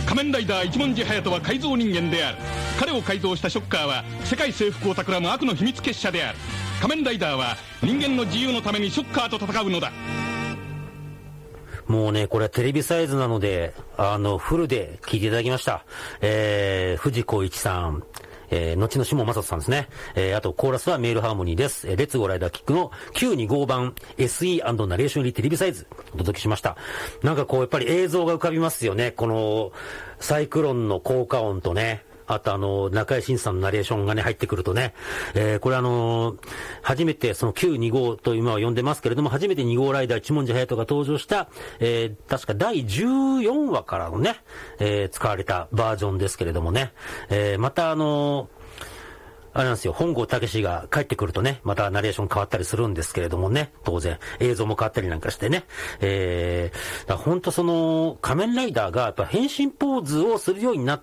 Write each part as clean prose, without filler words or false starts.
仮面ライダー一文字隼人は改造人間である。彼を改造したショッカーは世界征服を企む悪の秘密結社である。仮面ライダーは人間の自由のためにショッカーと戦うのだ。 もうね、これはテレビサイズなので、フルで聞いていただきました。藤子一さん、後の下正人さんですね。あと、コーラスはメールハーモニーです。レッツゴーライダーキックの925版 SE& ナレーション入りテレビサイズお届けしました。なんかこう、やっぱり映像が浮かびますよね。この、サイクロンの効果音とね、あと中井慎さんのナレーションがね、入ってくるとね、これ初めてその925と今は呼んでますけれども、初めて2号ライダー一文字隼人が登場した、確か第14話からのね、使われたバージョンですけれどもね、またあれなんですよ、本郷武が帰ってくるとね、またナレーション変わったりするんですけれどもね、当然、映像も変わったりなんかしてね、本当その、仮面ライダーがやっぱ変身ポーズをするようになって、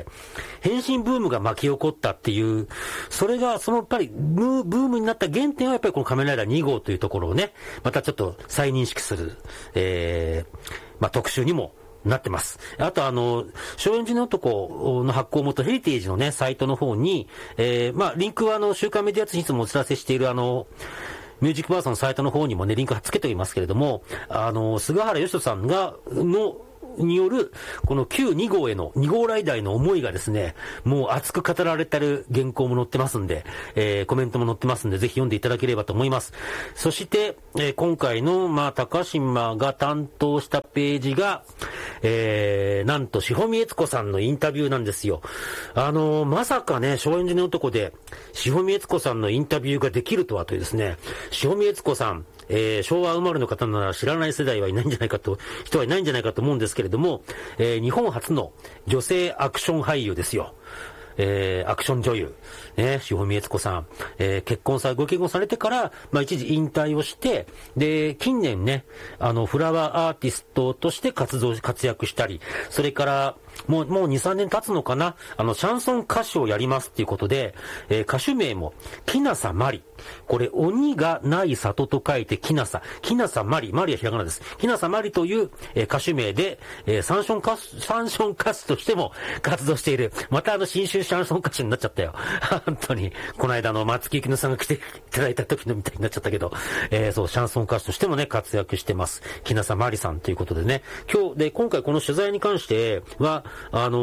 変身ブームが巻き起こったっていう、それがそのやっぱりブームになった原点はやっぱりこの仮面ライダー2号というところをね、またちょっと再認識する、特集にも、なってます。あと松陰寺の男の発行元ヘリテージのね、サイトの方に、リンクは週刊メディア通信いつもお知らせしているミュージックバースのサイトの方にもね、リンクつけておりますけれども、菅原義人さんによる、この旧2号への、2号ライダーへの思いがですね、もう熱く語られてる原稿も載ってますんで、コメントも載ってますんで、ぜひ読んでいただければと思います。そして、今回の、高島が担当したページが、なんと、志保美悦子さんのインタビューなんですよ。まさかね、松陰寺の男で、志保美悦子さんのインタビューができるとはというですね、志保美悦子さん、昭和生まれの方なら知らない世代はいないんじゃないかと、人はいないんじゃないかと思うんですけれども、日本初の女性アクション俳優ですよ。アクション女優、ね、志保美悦子さん、ご結婚されてから、一時引退をして、で、近年ね、フラワーアーティストとして活躍したり、それから、もう2、3年経つのかな、シャンソン歌手をやりますっていうことで、歌手名も、木なさまり。これ、鬼がない里と書いて木なさまり。まりはひらがなです。木なさまりという、歌手名で、シャンソン歌手としても活動している。また新春シャンソン歌手になっちゃったよ。本当に。この間松木由紀乃さんが来ていただいた時のみたいになっちゃったけど、そう、シャンソン歌手としてもね、活躍してます。木なさまりさんということでね。今回この取材に関しては、